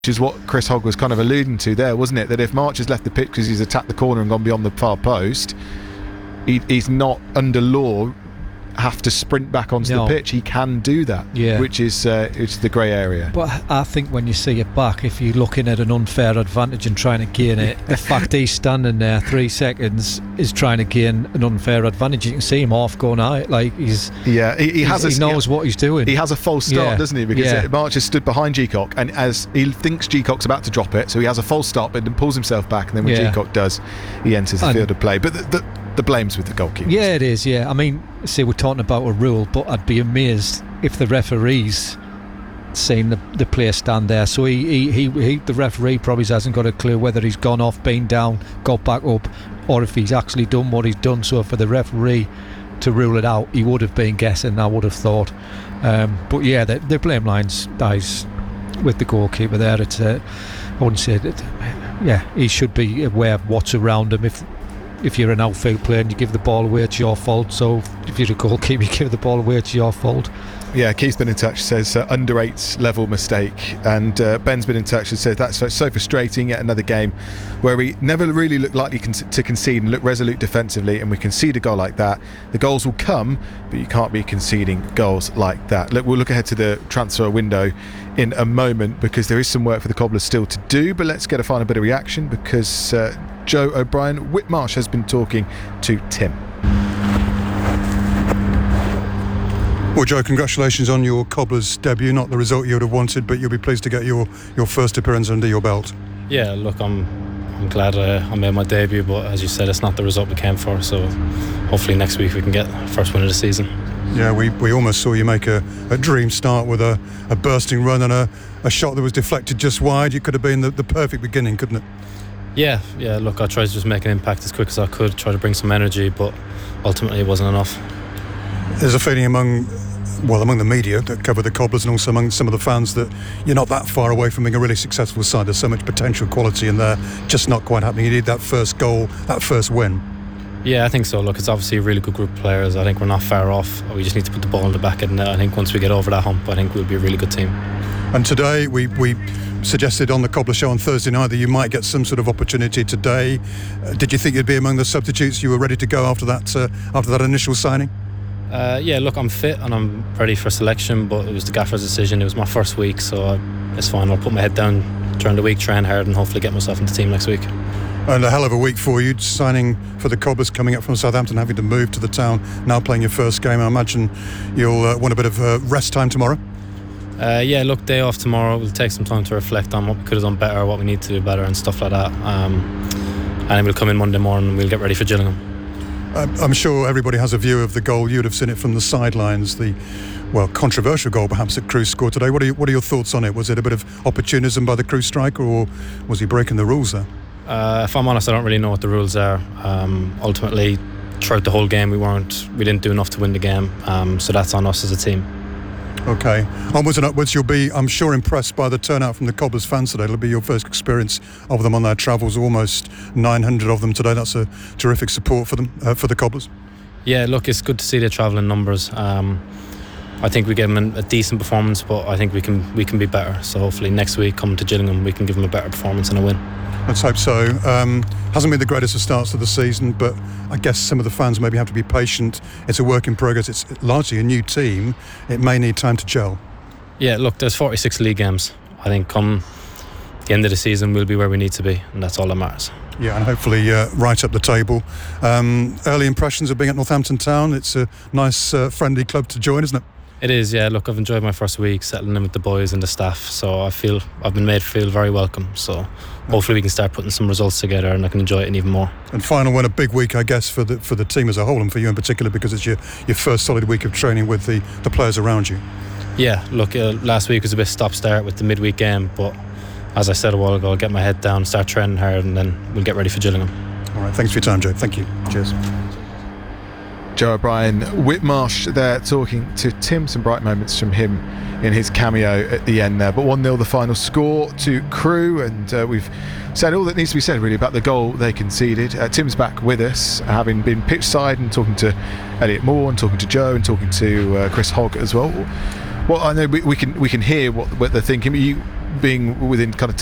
which is what Chris Hogg was kind of alluding to there, wasn't it? That if March has left the pitch because he's attacked the corner and gone beyond the far post, he's not under law have to sprint back onto the pitch. He can do that, which is it's the grey area. But I think when you see it back, if you're looking at an unfair advantage and trying to gain it, the fact he's standing there 3 seconds is trying to gain an unfair advantage. You can see him off going out, like he knows what he's doing. He has a false start, doesn't he? Because March has stood behind G-Cock, and as he thinks G-Cock's about to drop it, so he has a false start, but then pulls himself back, and then when G-Cock does, he enters the field of play. But the blame's with the goalkeeper. Yeah, it is. I mean, see, we're talking about a rule, but I'd be amazed if the referee's seen the player stand there. So the referee probably hasn't got a clue whether he's gone off, been down, got back up, or if he's actually done what he's done. So for the referee to rule it out, he would have been guessing, I would have thought. But yeah, the blame lies with the goalkeeper there. I wouldn't say that. Yeah, he should be aware of what's around him. If you're an outfield player and you give the ball away, it's your fault. So if you're a goalkeeper, you give the ball away, it's your fault. Yeah, Keith's been in touch, says under 8 level mistake, and Ben's been in touch and said that's so frustrating. Yet another game where we never really look likely to concede and look resolute defensively, and we concede a goal like that. The goals will come, but you can't be conceding goals like that. Look, we'll look ahead to the transfer window in a moment because there is some work for the Cobblers still to do. But let's get a final bit of reaction because Joe O'Brien, Whitmarsh has been talking to Tim. Well, Joe, congratulations on your Cobblers debut. Not the result you would have wanted, but you'll be pleased to get your first appearance under your belt. Yeah, look, I'm glad I made my debut, but as you said, it's not the result we came for. So hopefully next week we can get first win of the season. Yeah, we almost saw you make a dream start with a bursting run and a shot that was deflected just wide. It could have been the perfect beginning, couldn't it? Yeah, look, I tried to just make an impact as quick as I could, try to bring some energy, but ultimately it wasn't enough. There's a feeling among the media that cover the Cobblers and also among some of the fans that you're not that far away from being a really successful side. There's so much potential, quality in there, just not quite happening. You need that first goal, that first win. Yeah, I think so. Look, it's obviously a really good group of players. I think we're not far off. We just need to put the ball in the back of the net. I think once we get over that hump, I think we'll be a really good team. And today we suggested on the Cobbler Show on Thursday night that you might get some sort of opportunity today. Did you think you'd be among the substitutes? You were ready to go after that initial signing? Yeah, look, I'm fit and I'm ready for selection, but it was the gaffer's decision. It was my first week, so it's fine. I'll put my head down during the week, train hard and hopefully get myself into the team next week. And a hell of a week for you, signing for the Cobblers, coming up from Southampton, having to move to the town, now playing your first game. I imagine you'll want a bit of rest time tomorrow? Yeah, look, day off tomorrow. We'll take some time to reflect on what we could have done better, what we need to do better and stuff like that. And then we'll come in Monday morning and we'll get ready for Gillingham. I'm sure everybody has a view of the goal. You'd have seen it from the sidelines, the controversial goal perhaps that Cruz scored today. What are your thoughts on it? Was it a bit of opportunism by the Cruz striker, or was he breaking the rules there? If I'm honest, I don't really know what the rules are. Ultimately, throughout the whole game, we didn't do enough to win the game. So that's on us as a team. Okay. Onwards and upwards, you'll be, I'm sure, impressed by the turnout from the Cobblers fans today. It'll be your first experience of them on their travels, almost 900 of them today. That's a terrific support for them, for the Cobblers. Yeah, look, it's good to see the travelling numbers. I think we gave them a decent performance, but I think we can be better. So hopefully next week, coming to Gillingham, we can give them a better performance and a win. Let's hope so. Hasn't been the greatest of starts to the season, but I guess some of the fans maybe have to be patient. It's a work in progress. It's largely a new team. It may need time to gel. Yeah, look, there's 46 league games. I think come the end of the season, we'll be where we need to be, and that's all that matters. Yeah, and hopefully right up the table. Early impressions of being at Northampton Town. It's a nice, friendly club to join, isn't it? It is, yeah. Look, I've enjoyed my first week settling in with the boys and the staff, so I feel I've been made feel very welcome. So hopefully we can start putting some results together and I can enjoy it even more. And final one, a big week, I guess, for the team as a whole and for you in particular, because it's your first solid week of training with the players around you. Yeah, look, last week was a bit stop-start with the midweek game, but as I said a while ago, I'll get my head down, start training hard, and then we'll get ready for Gillingham. All right, thanks for your time, Joe. Thank you. Cheers. Joe O'Brien, Whitmarsh there talking to Tim. Some bright moments from him in his cameo at the end there. But 1-0 the final score to Crewe, and we've said all that needs to be said really about the goal they conceded. Tim's back with us, having been pitch side and talking to Elliot Moore and talking to Joe and talking to Chris Hogg as well. Well, I know we can hear what they're thinking. being within kind of